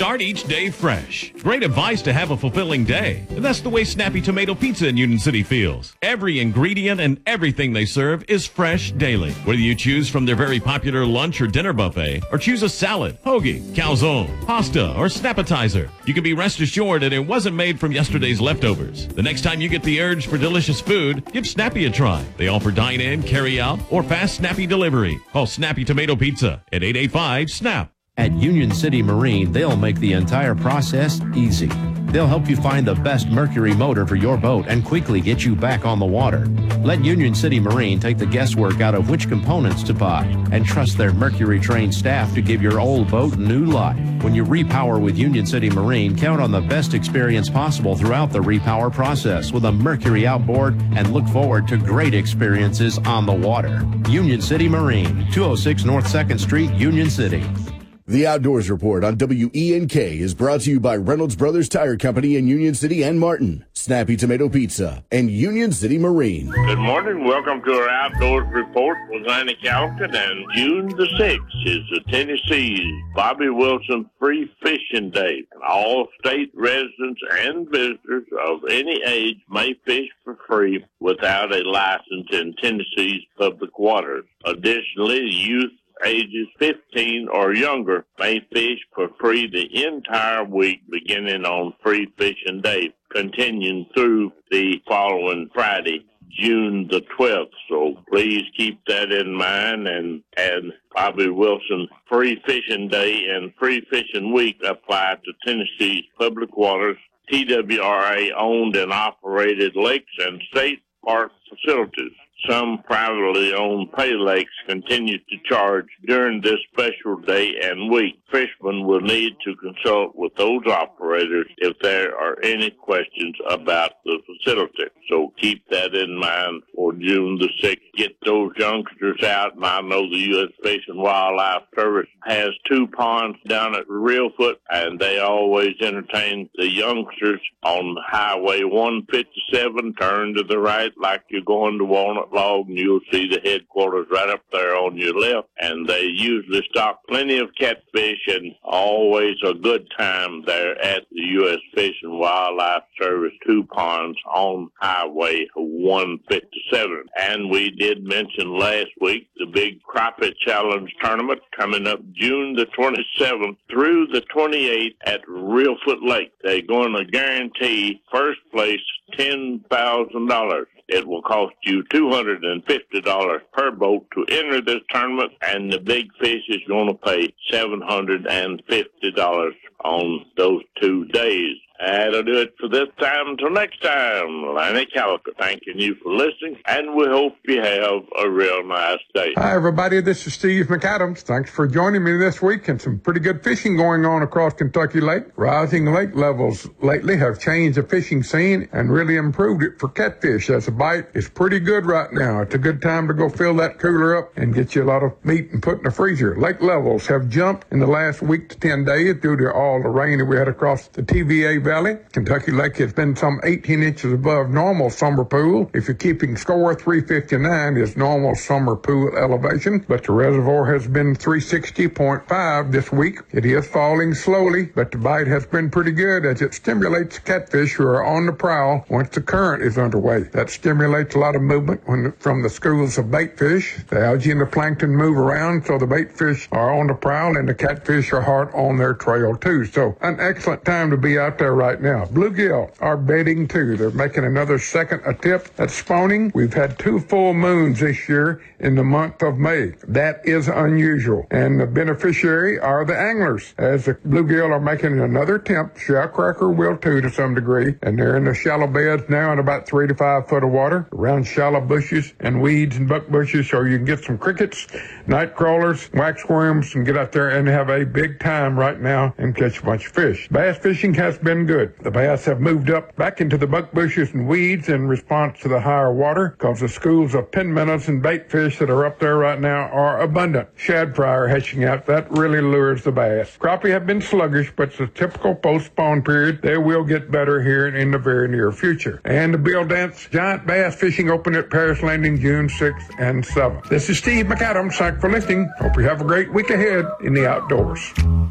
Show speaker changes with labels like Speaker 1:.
Speaker 1: Start each day fresh. Great advice to have a fulfilling day. And that's the way Snappy Tomato Pizza in Union City feels. Every ingredient and everything they serve is fresh daily. Whether you choose from their very popular lunch or dinner buffet, or choose a salad, hoagie, calzone, pasta, or snappetizer, you can be rest assured that it wasn't made from yesterday's leftovers. The next time you get the urge for delicious food, give Snappy a try. They offer dine-in, carry-out, or fast Snappy delivery. Call Snappy Tomato Pizza at 885-SNAP.
Speaker 2: At Union City Marine, they'll make the entire process easy. They'll help you find the best Mercury motor for your boat and quickly get you back on the water. Let Union City Marine take the guesswork out of which components to buy and trust their Mercury-trained staff to give your old boat new life. When you repower with Union City Marine, count on the best experience possible throughout the repower process with a Mercury outboard and look forward to great experiences on the water. Union City Marine, 206 North 2nd Street, Union City.
Speaker 3: The Outdoors Report on WENK is brought to you by Reynolds Brothers Tire Company in Union City and Martin, Snappy Tomato Pizza, and Union City Marine.
Speaker 4: Good morning. Welcome to our Outdoors Report with Lanny Calkin. And June the 6th is the Tennessee Bobby Wilson Free Fishing Day. All state residents and visitors of any age may fish for free without a license in Tennessee's public waters. Additionally, youth ages 15 or younger may fish for free the entire week beginning on Free Fishing Day, continuing through the following Friday, June the 12th. So please keep that in mind. And Bobby Wilson Free Fishing Day and Free Fishing Week apply to Tennessee's public waters, TWRA owned and operated lakes and state park facilities. Some privately owned pay lakes continue to charge during this special day and week. Fishermen will need to consult with those operators if there are any questions about the facility. So keep that in mind for June the 6th. Get those youngsters out, and I know the U.S. Fish and Wildlife Service has 2 ponds down at Reelfoot, and they always entertain the youngsters on Highway 157. Turn to the right like you're going to Walnut Log, and you'll see the headquarters right up there on your left. And they usually stock plenty of catfish, and always a good time there at the U.S. Fish and Wildlife Service 2 ponds on Highway 157. And we did mention last week the big Crappie Challenge tournament coming up June the 27th through the 28th at Reelfoot Lake. They're going to guarantee first place $10,000. It will cost you $250 per boat to enter this tournament, and the big fish is going to pay $750 on those 2 days. That'll do it for this time. Until next time, Lanny Calkin thanking you for listening, and we hope you have a real nice day.
Speaker 5: Hi, everybody. This is Steve McAdams. Thanks for joining me this week, and some pretty good fishing going on across Kentucky Lake. Rising lake levels lately have changed the fishing scene and really improved it for catfish, as the bite is pretty good right now. It's a good time to go fill that cooler up and get you a lot of meat and put in the freezer. Lake levels have jumped in the last week to 10 days due to all the rain that we had across the TVA Valley. Kentucky Lake has been some 18 inches above normal summer pool. If you're keeping score, 359 is normal summer pool elevation, but the reservoir has been 360.5 this week. It is falling slowly, but the bite has been pretty good as it stimulates catfish who are on the prowl once the current is underway. That stimulates a lot of movement from the schools of bait fish. The algae and the plankton move around, so the bait fish are on the prowl and the catfish are hard on their trail too. So an excellent time to be out there right now. Bluegill are bedding too. They're making another second attempt at spawning. We've had 2 full moons this year in the month of May. That is unusual. And the beneficiary are the anglers. As the bluegill are making another attempt, shellcracker will too to some degree. And they're in the shallow beds now in about 3 to 5 foot of water around shallow bushes and weeds and buck bushes, so you can get some crickets, night crawlers, waxworms, and get out there and have a big time right now and catch a bunch of fish. Bass fishing has been good. The bass have moved up back into the buck bushes and weeds in response to the higher water, because the schools of pin minnows and bait fish that are up there right now are abundant. Shad fry are hatching out. That really lures the bass. Crappie have been sluggish, but it's a typical post-spawn period. They will get better here in the very near future. And the Bill Dance giant bass fishing open at Paris Landing June 6th and 7th. This is Steve McAdams. Thanks for listening. Hope you have a great week ahead in the outdoors.